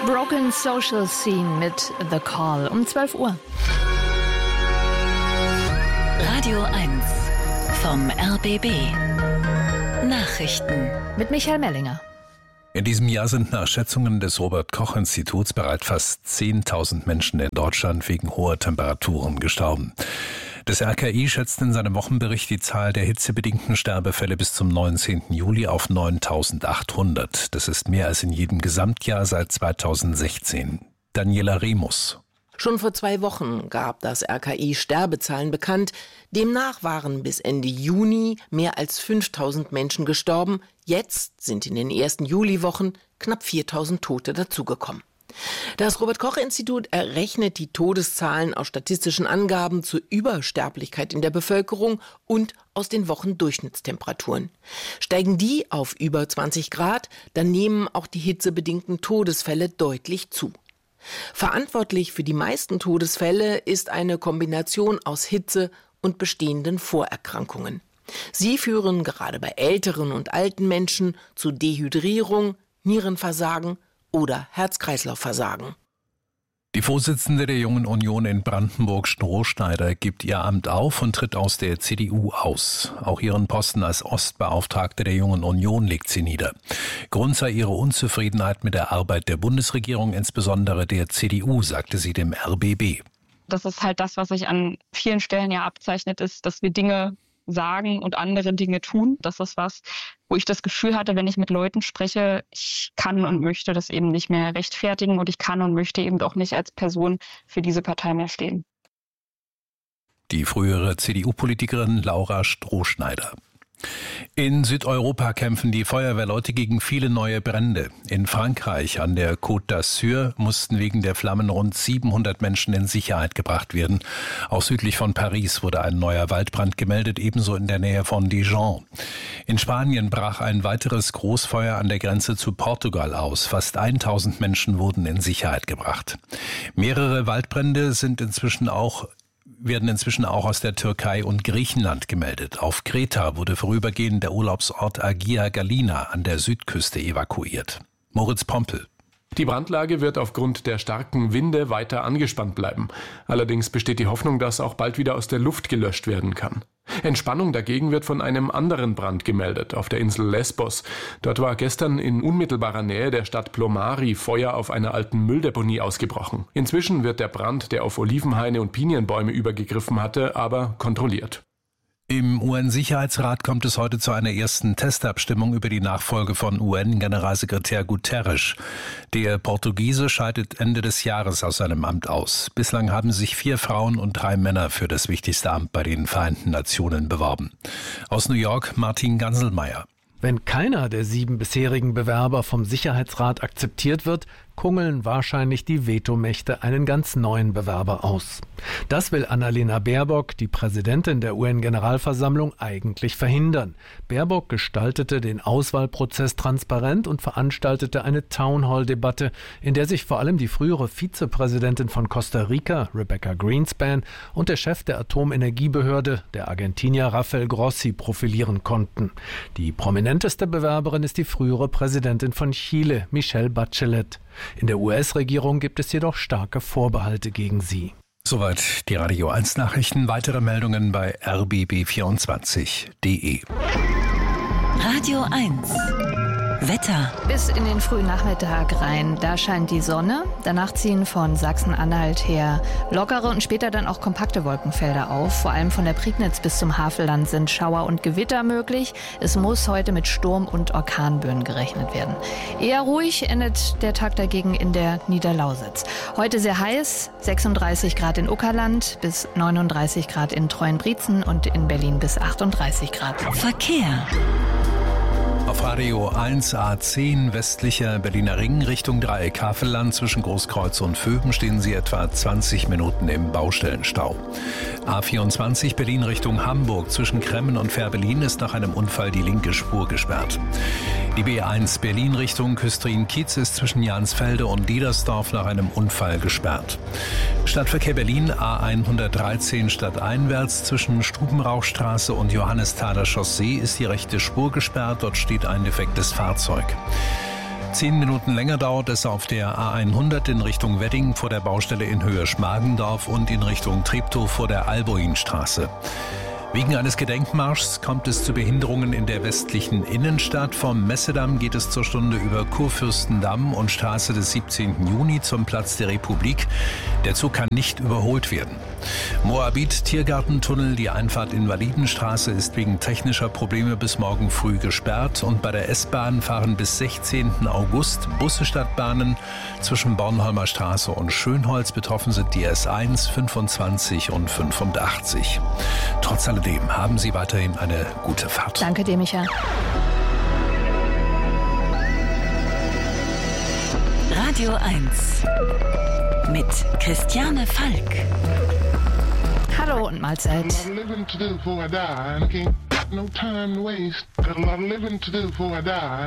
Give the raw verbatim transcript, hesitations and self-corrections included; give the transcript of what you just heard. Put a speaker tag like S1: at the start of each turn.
S1: Broken Social Scene mit The Call um zwölf Uhr.
S2: Radio eins vom R B B. Nachrichten
S1: Mit Michael Mellinger.
S3: In diesem Jahr sind nach Schätzungen des Robert-Koch-Instituts bereits fast zehntausend Menschen in Deutschland wegen hoher Temperaturen gestorben. Das R K I schätzt in seinem Wochenbericht die Zahl der hitzebedingten Sterbefälle bis zum neunzehnten Juli auf neuntausendachthundert. Das ist mehr als in jedem Gesamtjahr seit zweitausendsechzehn. Daniela Remus.
S4: Schon vor zwei Wochen gab das R K I Sterbezahlen bekannt. Demnach waren bis Ende Juni mehr als fünftausend Menschen gestorben. Jetzt sind in den ersten Juliwochen knapp viertausend Tote dazugekommen. Das Robert-Koch-Institut errechnet die Todeszahlen aus statistischen Angaben zur Übersterblichkeit in der Bevölkerung und aus den Wochendurchschnittstemperaturen. Steigen die auf über zwanzig Grad, dann nehmen auch die hitzebedingten Todesfälle deutlich zu. Verantwortlich für die meisten Todesfälle ist eine Kombination aus Hitze und bestehenden Vorerkrankungen. Sie führen gerade bei älteren und alten Menschen zu Dehydrierung, Nierenversagen oder Herz-Kreislauf-Versagen.
S3: Die Vorsitzende der Jungen Union in Brandenburg, Strohschneider, gibt ihr Amt auf und tritt aus der C D U aus. Auch ihren Posten als Ostbeauftragte der Jungen Union legt sie nieder. Grund sei ihre Unzufriedenheit mit der Arbeit der Bundesregierung, insbesondere der C D U, sagte sie dem R B B.
S5: Das ist halt das, was sich an vielen Stellen ja abzeichnet, ist, dass wir Dinge sagen und andere Dinge tun. Das ist was, wo ich das Gefühl hatte, wenn ich mit Leuten spreche, ich kann und möchte das eben nicht mehr rechtfertigen und ich kann und möchte eben auch nicht als Person für diese Partei mehr stehen.
S3: Die frühere C D U-Politikerin Laura Strohschneider. In Südeuropa kämpfen die Feuerwehrleute gegen viele neue Brände. In Frankreich an der Côte d'Azur mussten wegen der Flammen rund siebenhundert Menschen in Sicherheit gebracht werden. Auch südlich von Paris wurde ein neuer Waldbrand gemeldet, ebenso in der Nähe von Dijon. In Spanien brach ein weiteres Großfeuer an der Grenze zu Portugal aus. Fast tausend Menschen wurden in Sicherheit gebracht. Mehrere Waldbrände sind inzwischen auch werden inzwischen auch aus der Türkei und Griechenland gemeldet. Auf Kreta wurde vorübergehend der Urlaubsort Agia Galina an der Südküste evakuiert. Moritz Pompel.
S6: Die Brandlage wird aufgrund der starken Winde weiter angespannt bleiben. Allerdings besteht die Hoffnung, dass auch bald wieder aus der Luft gelöscht werden kann. Entspannung dagegen wird von einem anderen Brand gemeldet, auf der Insel Lesbos. Dort war gestern in unmittelbarer Nähe der Stadt Plomari Feuer auf einer alten Mülldeponie ausgebrochen. Inzwischen wird der Brand, der auf Olivenhaine und Pinienbäume übergegriffen hatte, aber kontrolliert.
S3: Im U N-Sicherheitsrat kommt es heute zu einer ersten Testabstimmung über die Nachfolge von U N-Generalsekretär Guterres. Der Portugiese scheidet Ende des Jahres aus seinem Amt aus. Bislang haben sich vier Frauen und drei Männer für das wichtigste Amt bei den Vereinten Nationen beworben. Aus New York Martin Ganselmeier.
S7: Wenn keiner der sieben bisherigen Bewerber vom Sicherheitsrat akzeptiert wird, kungeln wahrscheinlich die Vetomächte einen ganz neuen Bewerber aus. Das will Annalena Baerbock, die Präsidentin der U N-Generalversammlung, eigentlich verhindern. Baerbock gestaltete den Auswahlprozess transparent und veranstaltete eine Townhall-Debatte, in der sich vor allem die frühere Vizepräsidentin von Costa Rica, Rebecca Greenspan, und der Chef der Atomenergiebehörde, der Argentinier Rafael Grossi, profilieren konnten. Die prominenteste Bewerberin ist die frühere Präsidentin von Chile, Michelle Bachelet. In der U S-Regierung gibt es jedoch starke Vorbehalte gegen sie.
S3: Soweit die Radio eins Nachrichten. Weitere Meldungen bei r b b vierundzwanzig punkt d e.
S2: Radio eins Wetter.
S1: Bis in den frühen Nachmittag rein, da scheint die Sonne. Danach ziehen von Sachsen-Anhalt her lockere und später dann auch kompakte Wolkenfelder auf. Vor allem von der Prignitz bis zum Havelland sind Schauer und Gewitter möglich. Es muss heute mit Sturm- und Orkanböen gerechnet werden. Eher ruhig endet der Tag dagegen in der Niederlausitz. Heute sehr heiß, sechsunddreißig Grad in Uckerland bis neununddreißig Grad in Treuenbrietzen und in Berlin bis achtunddreißig Grad.
S2: Verkehr.
S3: Auf Radio eins A zehn westlicher Berliner Ring Richtung Dreieck Havelland zwischen Großkreuz und Vöben stehen Sie etwa zwanzig Minuten im Baustellenstau. A vierundzwanzig Berlin Richtung Hamburg zwischen Kremmen und Fährberlin ist nach einem Unfall die linke Spur gesperrt. Die B eins Berlin Richtung Küstrin-Kiez ist zwischen Jansfelde und Diedersdorf nach einem Unfall gesperrt. Stadtverkehr Berlin A hundertdreizehn stadteinwärts zwischen Stubenrauchstraße und Johannesthaler Chaussee ist die rechte Spur gesperrt. Dort steht ein defektes Fahrzeug. Zehn Minuten länger dauert es auf der A hundert in Richtung Wedding vor der Baustelle in Höhe Schmargendorf und in Richtung Treptow vor der Alboinstraße. Wegen eines Gedenkmarschs kommt es zu Behinderungen in der westlichen Innenstadt. Vom Messedamm geht es zur Stunde über Kurfürstendamm und Straße des siebzehnten Juni zum Platz der Republik. Der Zug kann nicht überholt werden. Moabit-Tiergartentunnel, die Einfahrt Invalidenstraße ist wegen technischer Probleme bis morgen früh gesperrt. Und bei der S-Bahn fahren bis sechzehnten August Busse statt Bahnen zwischen Bornholmer Straße und Schönholz. Betroffen sind die S eins, fünfundzwanzig und fünfundachtzig. Trotz alledem haben Sie weiterhin eine gute Fahrt.
S1: Danke dir, Micha.
S2: Radio eins mit Christiane Falk.
S1: Hallo und Mahlzeit.
S8: No time to waste. Got a lot of living to do before I die.